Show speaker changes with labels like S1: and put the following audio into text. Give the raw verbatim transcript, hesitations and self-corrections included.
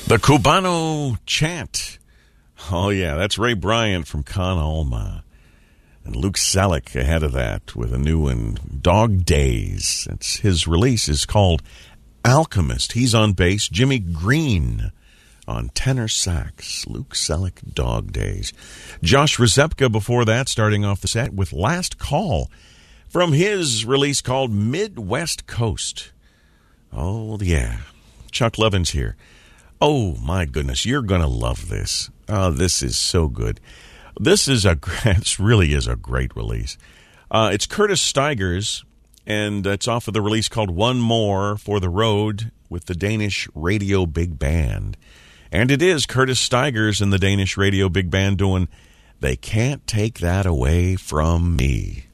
S1: The Cubano Chant. Oh, yeah, that's Ray Bryant from Con Alma. And Luke Selleck ahead of that with a new one, Dog Days. It's, his release is called Alchemist. He's on bass. Jimmy Green on tenor sax. Luke Selleck, Dog Days. Josh Rzepka before that, starting off the set with Last Call from his release called Midwest Coast. Oh, yeah. Chuck Levin's here. Oh, my goodness. You're going to love this. Oh, this is so good. This is a this really is a great release. Uh, it's Curtis Stigers, and it's off of the release called One More for the Road with the Danish Radio Big Band. And it is Curtis Stigers and the Danish Radio Big Band doing They Can't Take That Away From Me.